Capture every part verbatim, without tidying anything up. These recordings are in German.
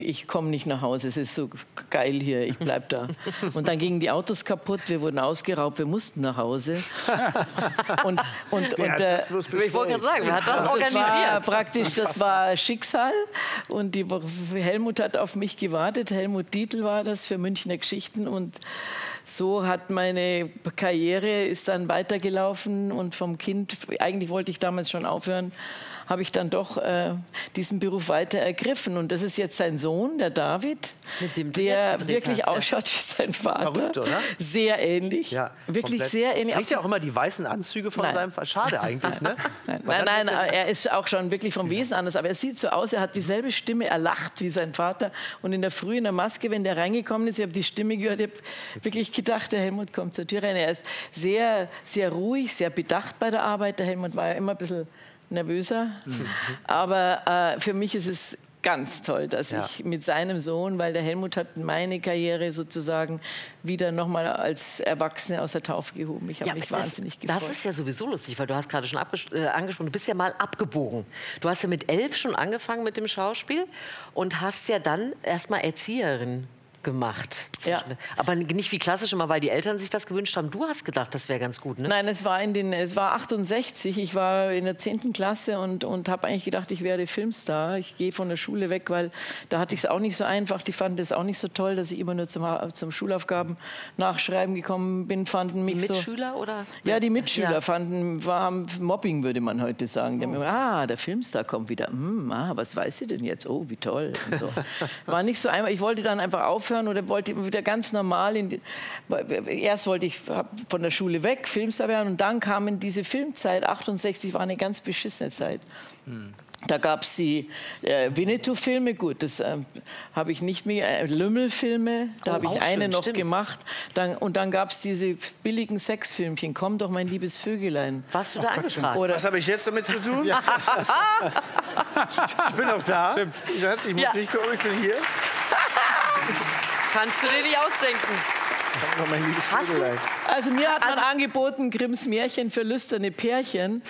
Ich komme nicht nach Hause, es ist so geil hier, ich bleib da. Und dann gingen die Autos kaputt, wir wurden ausgeraubt, wir mussten nach Hause. Und, und, und, äh, ich wollte gerade sagen, wer hat das das organisiert? war praktisch, das war Schicksal. Und die, Helmut hat auf mich gewartet, Helmut Dietl war das für Münchner Geschichten. Und so hat meine Karriere ist dann weitergelaufen. Und vom Kind, eigentlich wollte ich damals schon aufhören, habe ich dann doch äh, diesen Beruf weiter ergriffen. Und das ist jetzt sein Sohn, der David, Mit dem du der jetzt wirklich hast, ja. ausschaut wie sein Vater. Verrückt, oder? Sehr ähnlich. Ja, wirklich komplett. sehr ähnlich. Trägt ja auch immer die weißen Anzüge von Nein. seinem Vater. Schade eigentlich, ne? Nein, nein, nein, er ist auch schon wirklich vom Wesen anders. Aber er sieht so aus, er hat dieselbe Stimme, er lacht wie sein Vater. Und in der Früh in der Maske, wenn der reingekommen ist, ich habe die Stimme gehört, ich habe wirklich gedacht, der Helmut kommt zur Tür rein. Er ist sehr, sehr ruhig, sehr bedacht bei der Arbeit. Der Helmut war ja immer ein bisschen nervöser. Mhm. Aber äh, für mich ist es ganz toll, dass ja. ich mit seinem Sohn, weil der Helmut hat meine Karriere sozusagen wieder nochmal als Erwachsene aus der Taufe gehoben. Ich habe ja, mich das, wahnsinnig gefreut. Das ist ja sowieso lustig, weil du hast gerade schon äh, angesprochen, du bist ja mal abgebogen. Du hast ja mit elf schon angefangen mit dem Schauspiel und hast ja dann erst mal Erzieherin gemacht. Ja. Aber nicht wie klassisch immer, weil die Eltern sich das gewünscht haben. Du hast gedacht, das wäre ganz gut, ne? Nein, es war, in den, es war achtundsechzig. Ich war in der zehnten Klasse und, und habe eigentlich gedacht, ich werde Filmstar. Ich gehe von der Schule weg, weil da hatte ich es auch nicht so einfach. Die fanden es auch nicht so toll, dass ich immer nur zum, zum Schulaufgaben nachschreiben gekommen bin. Fanden mich die Mitschüler so, oder? Ja, die Mitschüler ja. fanden, war, Mobbing würde man heute sagen. Die haben immer, ah, der Filmstar kommt wieder. Hm, ah, was weiß sie denn jetzt? Oh, wie toll. Und so. War nicht so einfach. Ich wollte dann einfach aufhören oder wollte wieder ganz normal. In die, erst wollte ich von der Schule weg, Filmstar werden, und dann kam in diese Filmzeit, achtundsechzig war eine ganz beschissene Zeit. Hm. Da gab es die äh, Winnetou-Filme, gut, das äh, habe ich nicht mehr, äh, Lümmelfilme, da oh, habe ich eine schön, noch stimmt. gemacht. Dann, und dann gab es diese billigen Sexfilmchen, Komm doch, mein liebes Vögelein. Warst du da angefragt? Oder was habe ich jetzt damit zu tun? Ja. Ich bin auch da. Stimmt. Schatz, ich muss ja. nicht gucken, ich bin hier. Kannst du dir nicht ausdenken. Noch mein liebes Vögelein. Also mir hat man also angeboten, Grimms Märchen für lüsterne Pärchen.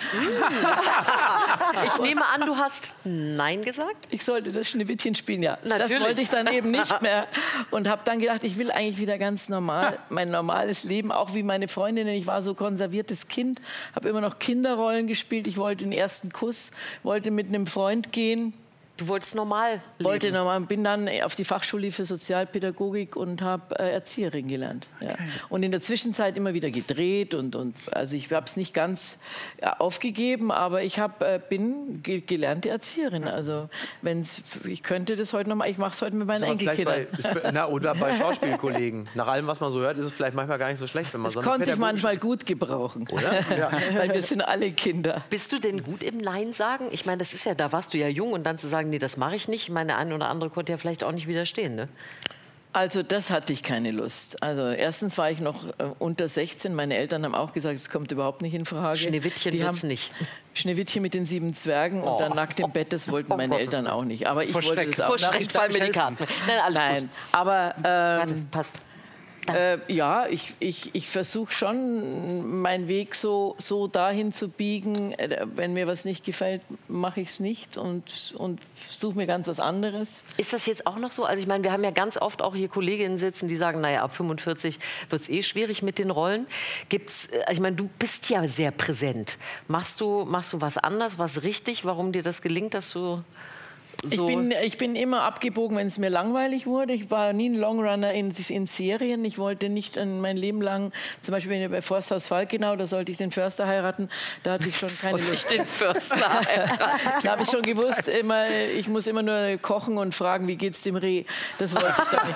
Ich nehme an, du hast Nein gesagt? Ich sollte das Schneewittchen spielen, ja. Natürlich. Das wollte ich dann eben nicht mehr. Und habe dann gedacht, ich will eigentlich wieder ganz normal, mein normales Leben, auch wie meine Freundinnen. Ich war so konserviertes Kind, habe immer noch Kinderrollen gespielt. Ich wollte den ersten Kuss, wollte mit einem Freund gehen. Du wolltest normal leben. Wollte normal, bin dann auf die Fachschule für Sozialpädagogik und habe äh, Erzieherin gelernt. Ja. Okay. Und in der Zwischenzeit immer wieder gedreht und, und also ich habe es nicht ganz ja, aufgegeben, aber ich hab, äh, bin ge gelernte Erzieherin. Also wenn's, ich könnte das heute noch mal, ich mache es heute mit meinen Enkelkindern. Bei, ist, na, oder bei Schauspielkollegen. Nach allem, was man so hört, ist es vielleicht manchmal gar nicht so schlecht, wenn man das so eine konnte ich manchmal gut gebrauchen, oder? Ja. Weil wir sind alle Kinder. Bist du denn gut im Nein sagen? Ich meine, das ist ja, da warst du ja jung und dann zu sagen, nee, das mache ich nicht. Meine eine oder andere konnte ja vielleicht auch nicht widerstehen, ne? Also das hatte ich keine Lust. Also erstens war ich noch äh, unter sechzehn. Meine Eltern haben auch gesagt, es kommt überhaupt nicht in Frage. Schneewittchen wird's nicht. Schneewittchen mit den sieben Zwergen oh. und dann nackt im Bett, das wollten oh, meine Gottes Eltern auch nicht. Aber ich Vor wollte das auch. Vor Schreck fallen mir die Karten. Nein, alles Nein. gut. Aber ähm, Warte, passt. Äh, ja, ich, ich, ich versuche schon, meinen Weg so, so dahin zu biegen, äh, wenn mir was nicht gefällt, mache ich es nicht und, und suche mir ganz was anderes. Ist das jetzt auch noch so? Also ich meine, wir haben ja ganz oft auch hier Kolleginnen sitzen, die sagen, naja, ab fünfundvierzig wird es eh schwierig mit den Rollen. Gibt's, ich meine, du bist ja sehr präsent. Machst du, machst du was anders, was richtig, warum dir das gelingt, dass du... So. Ich, bin, ich bin immer abgebogen, wenn es mir langweilig wurde. Ich war nie ein Longrunner in, in Serien. Ich wollte nicht mein Leben lang, zum Beispiel bei Forsthaus Falkenau, da sollte ich den Förster heiraten. Da hatte ich schon keine Lust. Ich den Förster Da habe ich schon gewusst, immer, ich muss immer nur kochen und fragen, wie geht's dem Reh. Das wollte ich dann nicht.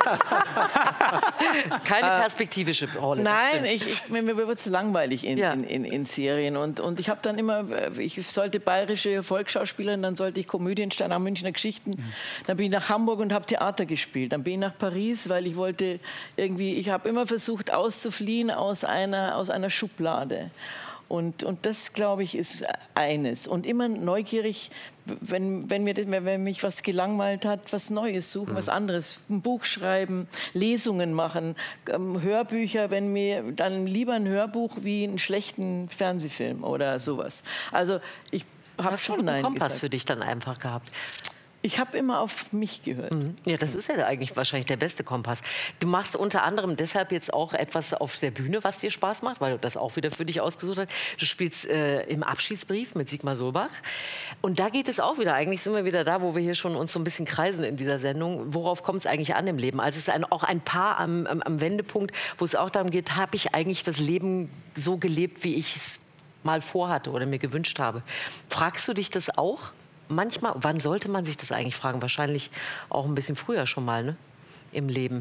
Keine perspektivische Rolle. Nein, ich, ich, mir wird es langweilig in, ja. in, in, in Serien. Und, und ich habe dann immer, ich sollte bayerische Volksschauspielerin, dann sollte ich Komödienstern am Münchner Geschichten. Dann bin ich nach Hamburg und habe Theater gespielt. Dann bin ich nach Paris, weil ich wollte irgendwie, ich habe immer versucht auszufliehen aus einer, aus einer Schublade. Und, und das, glaube ich, ist eines. Und immer neugierig, wenn, wenn, mir, wenn mich was gelangweilt hat, was Neues suchen, mhm. was anderes. Ein Buch schreiben, Lesungen machen, ähm, Hörbücher, wenn mir dann lieber ein Hörbuch wie einen schlechten Fernsehfilm oder sowas. Also ich habe schon Nein Kompass gesagt. für dich dann einfach gehabt. Ich habe immer auf mich gehört. Mhm. Ja, das ist ja eigentlich wahrscheinlich der beste Kompass. Du machst unter anderem deshalb jetzt auch etwas auf der Bühne, was dir Spaß macht, weil du das auch wieder für dich ausgesucht hast. Du spielst äh, im Abschiedsbrief mit Sigmar Solbach. Und da geht es auch wieder, eigentlich sind wir wieder da, wo wir hier schon uns so ein bisschen kreisen in dieser Sendung. Worauf kommt es eigentlich an im Leben? Also es ist ein, auch ein Paar am, am, am Wendepunkt, wo es auch darum geht, habe ich eigentlich das Leben so gelebt, wie ich es mal vorhatte oder mir gewünscht habe. Fragst du dich das auch? Manchmal, wann sollte man sich das eigentlich fragen? Wahrscheinlich auch ein bisschen früher schon mal, ne? Im Leben.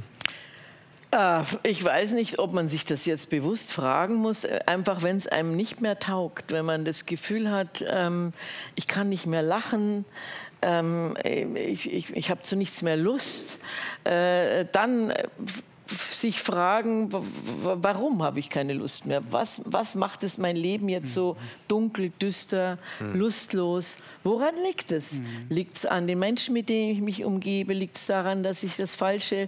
Äh, ich weiß nicht, ob man sich das jetzt bewusst fragen muss. Einfach, wenn es einem nicht mehr taugt, wenn man das Gefühl hat, ähm, ich kann nicht mehr lachen, ähm, ich, ich, ich habe zu nichts mehr Lust, äh, dann sich fragen, warum habe ich keine Lust mehr? Was, was macht es mein Leben jetzt so dunkel, düster, mhm. lustlos? Woran liegt es? Mhm. Liegt es an den Menschen, mit denen ich mich umgebe? Liegt es daran, dass ich das Falsche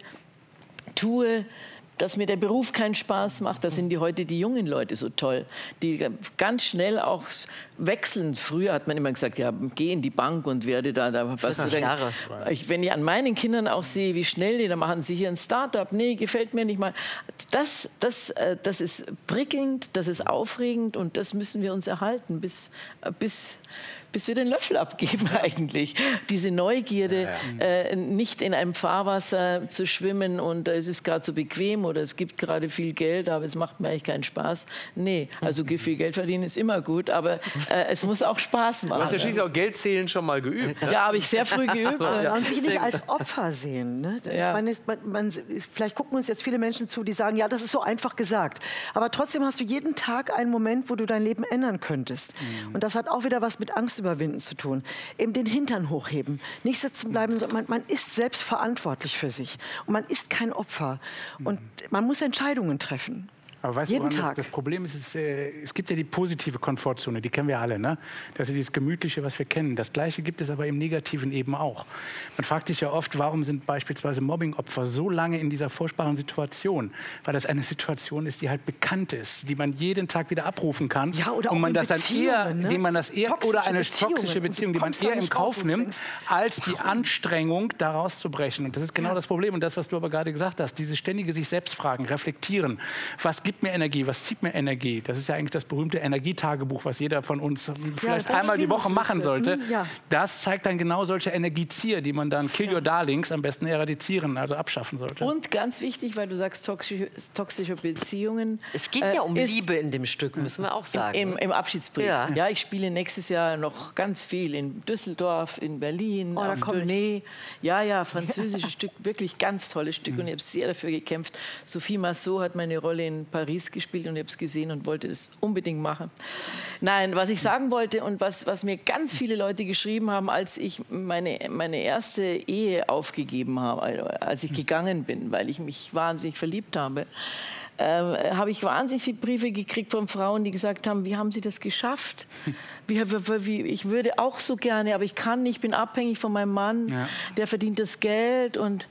tue? Dass mir der Beruf keinen Spaß macht? Da sind die heute die jungen Leute so toll, die ganz schnell auch wechseln. Früher hat man immer gesagt, ja, geh in die Bank und werde da, da was du Jahre. Ich, wenn ich an meinen Kindern auch sehe, wie schnell die, da machen sie hier ein Start-up, nee, gefällt mir nicht mal. Das, das, das ist prickelnd, das ist aufregend und das müssen wir uns erhalten, bis, bis bis wir den Löffel abgeben eigentlich. Diese Neugierde, ja, ja. Äh, nicht in einem Fahrwasser zu schwimmen und äh, es ist gerade so bequem oder es gibt gerade viel Geld, aber es macht mir eigentlich keinen Spaß. Nee, also viel Geld verdienen ist immer gut, aber äh, es muss auch Spaß machen. Du hast ja schließlich auch Geldzählen schon mal geübt. Ja, habe ich sehr früh geübt. Ja. Und sich nicht als Opfer sehen. Ne? Ja. Ich meine, man, man, vielleicht gucken uns jetzt viele Menschen zu, die sagen, ja, das ist so einfach gesagt. Aber trotzdem hast du jeden Tag einen Moment, wo du dein Leben ändern könntest. Mhm. Und das hat auch wieder was mit Angst überwinden zu tun. Eben den Hintern hochheben, nicht sitzen bleiben. Man, man ist selbst verantwortlich für sich. Und man ist kein Opfer. Und man muss Entscheidungen treffen. Aber weißt Jeden du, Tag. Das, das Problem ist, es, äh, es gibt ja die positive Komfortzone, die kennen wir alle, ne? Das ist dieses Gemütliche, was wir kennen. Das Gleiche gibt es aber im Negativen eben auch. Man fragt sich ja oft, warum sind beispielsweise Mobbingopfer so lange in dieser furchtbaren Situation? Weil das eine Situation ist, die halt bekannt ist, die man jeden Tag wieder abrufen kann. Ja, oder und man auch das dann eher, ne? dem man das eher Toxische oder eine Beziehungen. toxische Beziehung, die man eher im Kauf nimmt, als die Anstrengung, da rauszubrechen. Und das ist genau ja. das Problem. Und das, was du aber gerade gesagt hast, diese ständige sich selbst fragen, reflektieren. Was gibt mir Energie? Was zieht mir Energie? Das ist ja eigentlich das berühmte Energietagebuch, was jeder von uns vielleicht ja, einmal die Woche machen sollte. Ja. Das zeigt dann genau solche Energiezieher, die man dann Kill Your Darlings am besten eradizieren, also abschaffen sollte. Und ganz wichtig, weil du sagst toxische, toxische Beziehungen. Es geht ja um äh, Liebe in dem Stück, müssen wir auch sagen. Im, im Abschiedsbrief. Ja. ja, ich spiele nächstes Jahr noch ganz viel in Düsseldorf, in Berlin, oh, auf Tournee. Ja, ja, französisches Stück, wirklich ganz tolles Stück. Mhm. Und ich habe sehr dafür gekämpft. Sophie Massot hat meine Rolle in Paris gespielt und ich habe es gesehen und wollte das unbedingt machen. Nein, was ich sagen wollte und was, was mir ganz viele Leute geschrieben haben, als ich meine, meine erste Ehe aufgegeben habe, als ich gegangen bin, weil ich mich wahnsinnig verliebt habe, äh, habe ich wahnsinnig viele Briefe gekriegt von Frauen, die gesagt haben, wie haben Sie das geschafft? Wie, wie, ich würde auch so gerne, aber ich kann nicht, ich bin abhängig von meinem Mann, ja. der verdient das Geld und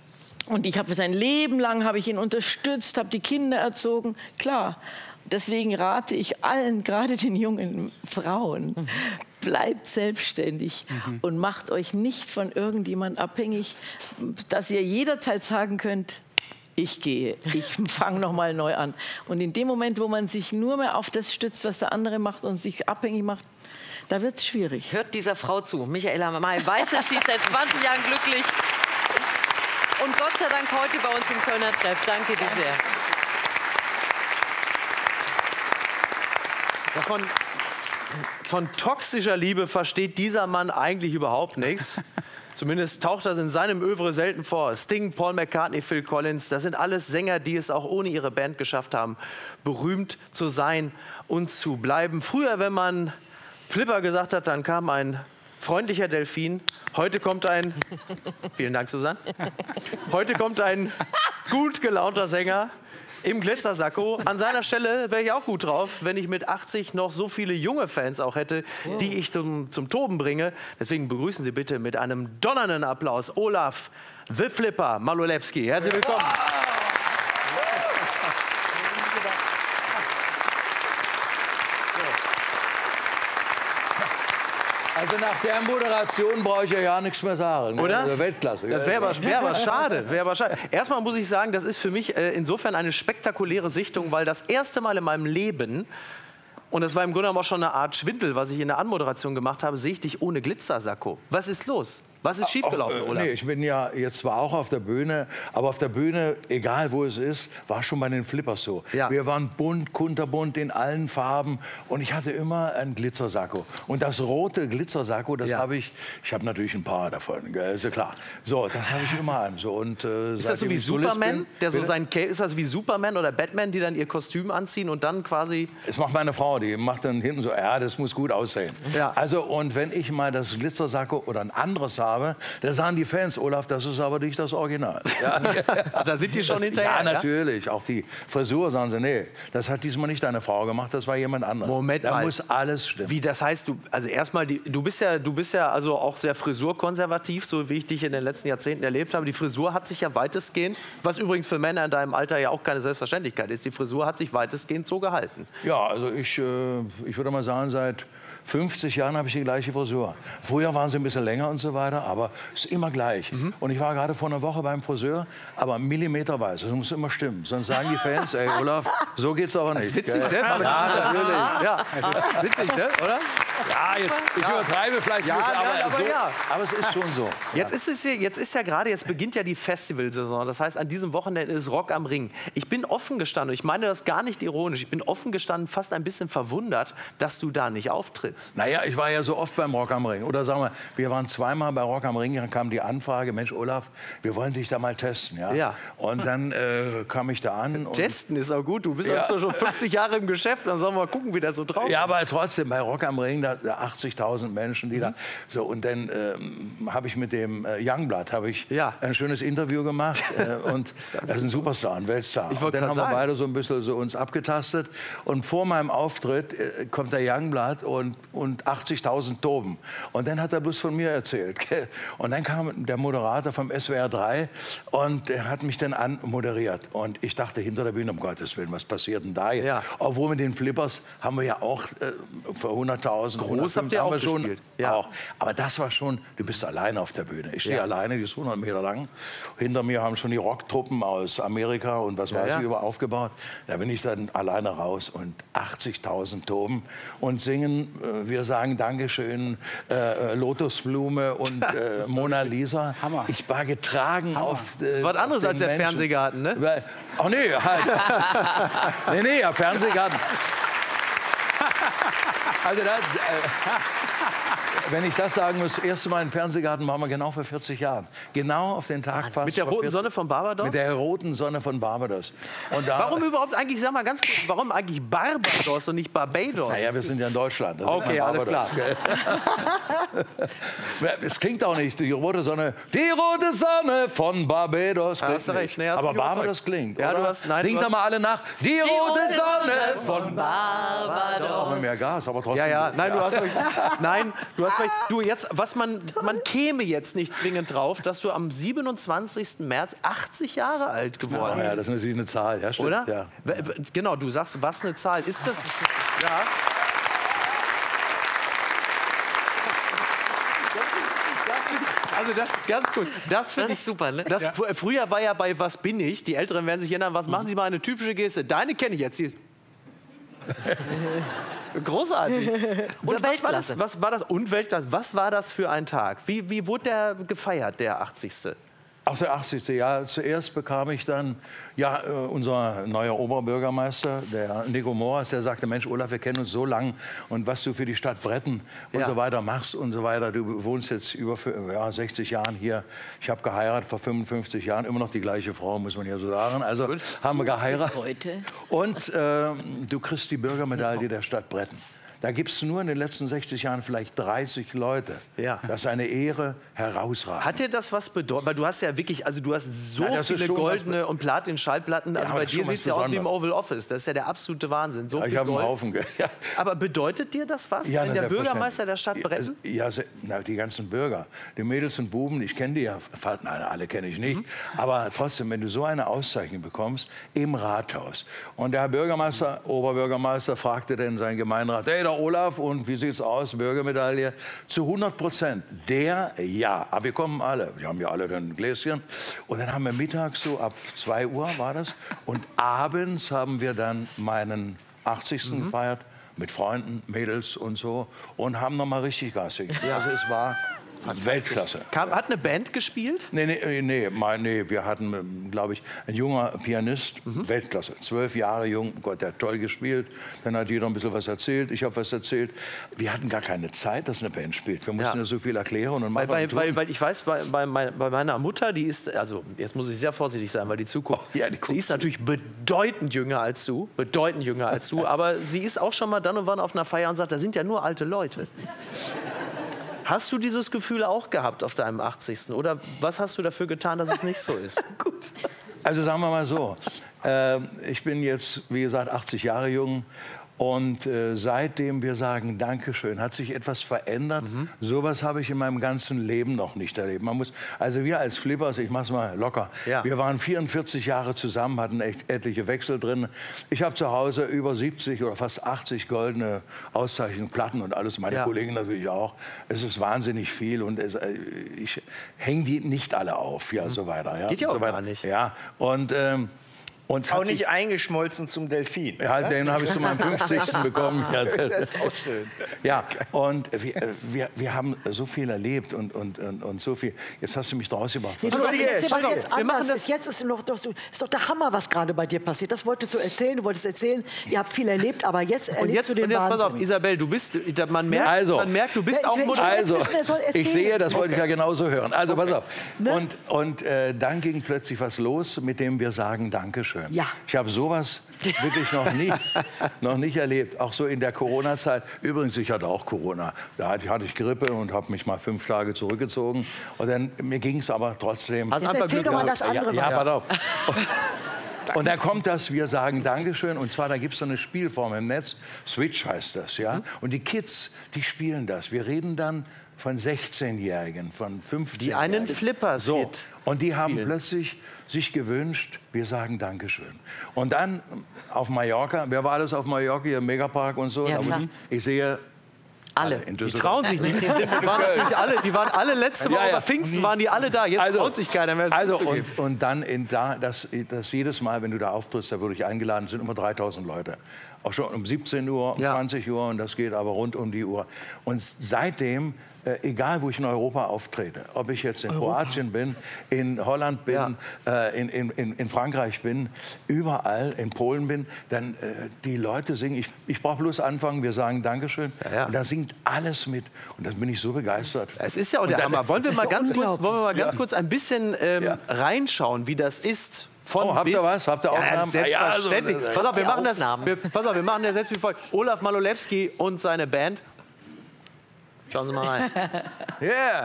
Und ich habe sein Leben lang habe ich ihn unterstützt, habe die Kinder erzogen. Klar, deswegen rate ich allen, gerade den jungen Frauen, mhm. bleibt selbstständig mhm. und macht euch nicht von irgendjemand abhängig, dass ihr jederzeit sagen könnt, ich gehe, ich fange noch mal neu an. Und in dem Moment, wo man sich nur mehr auf das stützt, was der andere macht und sich abhängig macht, da wird es schwierig. Hört dieser Frau zu, Michaela May weiß es, sie ist seit zwanzig Jahren glücklich. Und Gott sei Dank heute bei uns im Kölner Treff. Danke dir sehr. Ja, von, von toxischer Liebe versteht dieser Mann eigentlich überhaupt nichts. Zumindest taucht das in seinem Övre selten vor. Sting, Paul McCartney, Phil Collins, das sind alles Sänger, die es auch ohne ihre Band geschafft haben, berühmt zu sein und zu bleiben. Früher, wenn man Flipper gesagt hat, dann kam ein freundlicher Delfin. Heute kommt ein, vielen Dank, Susanne. Heute kommt ein gut gelaunter Sänger im Glitzersacko. An seiner Stelle wäre ich auch gut drauf, wenn ich mit achtzig noch so viele junge Fans auch hätte, die ich zum, zum Toben bringe. Deswegen begrüßen Sie bitte mit einem donnernden Applaus Olaf The Flipper Malolewski. Herzlich willkommen. Also nach der Moderation brauche ich ja ja nichts mehr sagen. Oder? Also Weltklasse. Das wäre aber, wär aber schade. Wär aber schade. Erstmal muss ich sagen, das ist für mich äh, insofern eine spektakuläre Sichtung, weil das erste Mal in meinem Leben, und das war im Grunde genommen auch schon eine Art Schwindel, was ich in der Anmoderation gemacht habe, sehe ich dich ohne Glitzersacko. Was ist los? Was ist schiefgelaufen, Ach, äh, Olaf? Nee, ich bin ja jetzt zwar auch auf der Bühne, aber auf der Bühne, egal wo es ist, war schon bei den Flippers so. Ja. Wir waren bunt, kunterbunt in allen Farben und ich hatte immer einen Glitzersacko. Und das rote Glitzersacko, das Ja. habe ich, ich habe natürlich ein paar davon, gell, ist ja klar. So, das habe ich immer an. So, und, äh, Ist das so wie Superman, der so sein Cape, ist das wie Superman oder Batman, die dann ihr Kostüm anziehen und dann quasi... Es macht meine Frau, die macht dann hinten so, ja, das muss gut aussehen. Ja. Also, und wenn ich mal das Glitzersacko oder ein anderes habe, da sagen die Fans, Olaf, das ist aber nicht das Original. Ja. Da sind die schon das, hinterher, Ja, ja? natürlich. Auch die Frisur sagen sie, nee, das hat diesmal nicht deine Frau gemacht, das war jemand anderes. Moment da mal. muss alles stimmen. Wie, das heißt, du, also erstmal, die, du bist ja, du bist ja also auch sehr frisurkonservativ, so wie ich dich in den letzten Jahrzehnten erlebt habe. Die Frisur hat sich ja weitestgehend, was übrigens für Männer in deinem Alter ja auch keine Selbstverständlichkeit ist, die Frisur hat sich weitestgehend so gehalten. Ja, also ich, äh, ich würde mal sagen, seit fünfzig Jahren habe ich die gleiche Frisur. Früher waren sie ein bisschen länger und so weiter, aber es ist immer gleich. Mhm. Und ich war gerade vor einer Woche beim Friseur, aber millimeterweise. Das muss immer stimmen. Sonst sagen die Fans, ey Olaf, so geht's aber nicht. Das ist witzig, Gell? ne? Ja, natürlich. Ja, witzig, ne? Oder? Ja, jetzt, ich übertreibe vielleicht Ja, ein bisschen, nein, aber, aber so, ja. aber es ist schon so. Jetzt ist es ja, jetzt ist ja gerade, jetzt beginnt ja die Festivalsaison. Das heißt, an diesem Wochenende ist Rock am Ring. Ich bin offen gestanden, ich meine das gar nicht ironisch, ich bin offen gestanden, fast ein bisschen verwundert, dass du da nicht auftrittst. Naja, ich war ja so oft beim Rock am Ring. Oder sagen wir, wir waren zweimal bei Rock am Ring, dann kam die Anfrage, Mensch Olaf, wir wollen dich da mal testen. Ja? Ja. Und dann äh, kam ich da an. Und Testen ist auch gut, du bist Ja. ja schon fünfzig Jahre im Geschäft, dann sollen wir mal gucken, wie der so drauf ist. Ja, aber trotzdem, bei Rock am Ring, da, da achtzigtausend Menschen, die da... So, und dann ähm, habe ich mit dem äh, Youngblood habe ich Ja. ein schönes Interview gemacht. Äh, und er ist ein Superstar, ein Weltstar. Ich Und wollte dann haben grad wir sagen. beide so ein bisschen so uns abgetastet. Und vor meinem Auftritt äh, kommt der Youngblood und, und achtzigtausend toben. Und dann hat er bloß von mir erzählt. Gell? Und dann kam der Moderator vom S W R drei und der hat mich dann anmoderiert. Und ich dachte hinter der Bühne, um Gottes Willen, was passiert denn da jetzt? Ja. Obwohl mit den Flippers haben wir ja auch äh, für hunderttausend. Groß habt ihr haben auch wir schon gespielt. Ja. auch. Aber das war schon, du bist alleine auf der Bühne. Ich stehe Ja. alleine, die ist hundert Meter lang. Hinter mir haben schon die Rocktruppen aus Amerika und was weiß ja. ich über aufgebaut. Da bin ich dann alleine raus und achtzigtausend toben und singen, äh, wir sagen Dankeschön, äh, Lotusblume und äh, Mona Lisa. Hammer. Ich war getragen auf äh, Das war was anderes auf als den der Menschen. Fernsehgarten, ne? Weil- Ach nee, halt. nee, nee, ja, Fernsehgarten. Also das, äh, wenn ich das sagen muss, das erste Mal im Fernsehgarten waren wir genau vor vierzig Jahren. Genau auf den Tag fast. Mit der vor roten vierzig Sonne von Barbados? Mit der roten Sonne von Barbados. Und da, Warum überhaupt eigentlich, sag mal ganz kurz, warum eigentlich Barbados und nicht Barbados? Naja, wir sind ja in Deutschland. Das ist Okay, immer alles klar. gell? Es klingt auch nicht, die rote Sonne. Die rote Sonne von Barbados. Ja, Klingt hast du recht. nicht. Nee, hast Aber mich überzeugt. Barbados klingt. Ja, oder? du hast- nein, Singt du da hast- mal alle nach. Die, rote Sonne von von Barbados. Barbados. Mehr Gas, aber trotzdem. Ja, ja, gut. nein, du hast recht. Nein, du hast recht. Du jetzt, was man, man käme jetzt nicht zwingend drauf, dass du am siebenundzwanzigsten März achtzig Jahre alt geworden Oh, ja, das bist. ist natürlich eine Zahl, ja, stimmt. Oder? Ja. W- w- Genau, du sagst, was eine Zahl ist das? Ja. Also das, ganz gut. Das, finde Das ich ist super, ne? Das, fr- Früher war ja bei Was bin ich? Die Älteren werden sich erinnern, was machen Sie mal eine typische Geste? Deine kenne ich jetzt. Die ist großartig. Und was war, das, Weltklasse. was war das? Und Weltklasse. Was war das für ein Tag? Wie, wie wurde der gefeiert, der achtzigste? Ach, der achtzigste Ja, zuerst bekam ich dann, ja, äh, unser neuer Oberbürgermeister, der Nico Moras, der sagte, Mensch, Olaf, wir kennen uns so lang und was du für die Stadt Bretten und Ja. so weiter machst und so weiter. Du wohnst jetzt über für, ja, sechzig Jahren hier. Ich habe geheiratet vor fünfundfünfzig Jahren, immer noch die gleiche Frau, muss man ja so sagen. Also haben wir geheiratet. Heute. Und äh, du kriegst die Bürgermedaille der Stadt Bretten. Da gibt es nur in den letzten sechzig Jahren vielleicht dreißig Leute. Ja. Das ist eine Ehre, herausragend. Hat dir das was bedeutet? Weil du hast ja wirklich, also du hast so Ja, das ist viele schon was goldene und Platin-Schallplatten. Also aber bei das ist dir schon was sieht es ja aus wie im Besonderes. Oval Office. Das ist ja der absolute Wahnsinn. So Ja, viel ich habe einen Gold. Haufen. Geld. Ja. Aber bedeutet dir das was, Ja, wenn na, der Bürgermeister der Stadt selbstverständlich. Bretten? Ja, se- na, die ganzen Bürger, die Mädels und Buben, ich kenne die ja, fa- nein, alle kenne ich nicht, Mhm. aber trotzdem, wenn du so eine Auszeichnung bekommst im Rathaus und der Herr Bürgermeister, Oberbürgermeister fragte dann seinen Gemeinderat, hey, der ja, Olaf, und wie sieht's aus, Bürgermedaille? Zu hundert Prozent. Der, ja. Aber wir kommen alle. Wir haben ja alle dann ein Gläschen. Und dann haben wir mittags so ab zwei Uhr war das. Und abends haben wir dann meinen achtzigsten Mhm. gefeiert. Mit Freunden, Mädels und so. Und haben noch mal richtig Gas gegeben. Ja. Also es war Weltklasse. Kam, hat eine Band gespielt? Nee, nee, nee, mein, nee wir hatten, glaube ich, ein junger Pianist, mhm. Weltklasse, zwölf Jahre jung, Gott, der hat toll gespielt. Dann hat jeder ein bisschen was erzählt, ich habe was erzählt. Wir hatten gar keine Zeit, dass eine Band spielt. Wir mussten ja, ja so viel erklären und weil, weil, weil, weil ich weiß, bei, bei, bei meiner Mutter, die ist, also jetzt muss ich sehr vorsichtig sein, weil die Zukunft, oh, ja, die sie ist natürlich bedeutend jünger als du, bedeutend jünger als du, aber sie ist auch schon mal dann und wann auf einer Feier und sagt, da sind ja nur alte Leute. Hast du dieses Gefühl auch gehabt auf deinem achtzigsten? Oder was hast du dafür getan, dass es nicht so ist? Gut. Also sagen wir mal so, äh, ich bin jetzt, wie gesagt, achtzig Jahre jung. Und äh, seitdem wir sagen Dankeschön, hat sich etwas verändert. Mhm. Sowas habe ich in meinem ganzen Leben noch nicht erlebt. Man muss, also wir als Flippers, ich mache es mal locker, ja. wir waren vierundvierzig Jahre zusammen, hatten echt etliche Wechsel drin. Ich habe zu Hause über siebzig oder fast achtzig goldene Auszeichnungen, Platten und alles. Meine ja. Kollegen natürlich auch. Es ist wahnsinnig viel und es, äh, ich hänge die nicht alle auf, ja, mhm. so weiter. Ja, Geht ja auch so weiter. gar nicht. Ja, und... Ähm, Und auch nicht eingeschmolzen zum Delfin. Ja, den habe ich zu meinem fünfzigsten bekommen. Ja, das ist auch schön. Ja, und wir, wir, wir haben so viel erlebt und, und, und, und so viel. Jetzt hast du mich draus gebracht. Nee, du jetzt, jetzt, jetzt, wir machen das. Jetzt ist, noch, ist doch der Hammer, was gerade bei dir passiert. Das wolltest du erzählen, du wolltest erzählen. Ihr habt viel erlebt, aber jetzt erlebst und jetzt, du den und jetzt, Wahnsinn. Pass auf, Isabel, du bist, man merkt, also, man merkt du bist ja, auch will, Mutter. Also, wissen, ich sehe, das wollte okay. ich ja genauso hören. Also, okay. pass auf. Ne? Und, und äh, dann ging plötzlich was los, mit dem wir sagen Dankeschön. Ja. Ich habe sowas wirklich noch nie, noch nicht erlebt. Auch so in der Corona-Zeit. Übrigens, ich hatte auch Corona. Da hatte ich Grippe und habe mich mal fünf Tage zurückgezogen. Und dann, mir ging es aber trotzdem. Also erzähl doch mal das andere. Ja, ja, pass auf. Und dann kommt das, wir sagen Dankeschön. Und zwar, da gibt es so eine Spielform im Netz. Switch heißt das, ja. Mhm. Und die Kids, die spielen das. Wir reden dann von sechzehnjährigen, von fünfzehnjährigen. Die einen Flippers so. Und die haben spielen. plötzlich sich gewünscht, wir sagen Dankeschön. Und dann auf Mallorca, wer war alles auf Mallorca, hier im Megapark und so? Ja, klar. Ich sehe alle. alle in Die trauen sich nicht. Die, sind, die, waren natürlich alle, die waren alle letzte Woche, ja, ja. bei Pfingsten waren die alle da. Jetzt also, traut sich keiner mehr. Also und, und dann in da, das, das jedes Mal, wenn du da auftrittst, da wurde ich eingeladen, sind immer dreitausend Leute. Auch schon um siebzehn Uhr, um ja. zwanzig Uhr und das geht aber rund um die Uhr. Und seitdem, äh, egal wo ich in Europa auftrete, ob ich jetzt in Europa. Kroatien bin, in Holland bin, ja. äh, in, in, in Frankreich bin, überall in Polen bin, dann äh, die Leute singen, ich, ich brauche bloß anfangen, wir sagen Dankeschön ja, ja. und da singt alles mit und da bin ich so begeistert. Es ist ja auch der dann, Hammer. Wollen wir mal ganz kurz, wollen wir mal ganz ja. kurz ein bisschen ähm, ja. reinschauen, wie das ist? Von oh, habt ihr was? Habt ihr Aufnahmen? Ja, selbstverständlich. Ja, also, pass auf, wir machen, das, Aufnahmen. wir, pass auf, wir machen das jetzt wie folgt. Olaf Malolewski und seine Band. Schauen Sie mal rein. Yeah.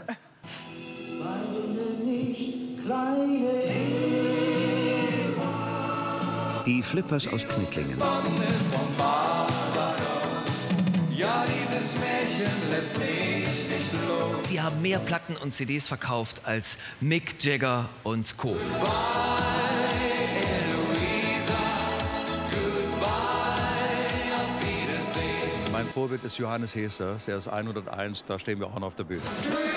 Die Flippers aus Knittlingen. Ja, dieses Märchen lässt mich nicht los. Sie haben mehr Platten und C Ds verkauft als Mick Jagger und Co. Mein Vorbild ist Johannes Heser, der ist hunderteins, da stehen wir auch noch auf der Bühne.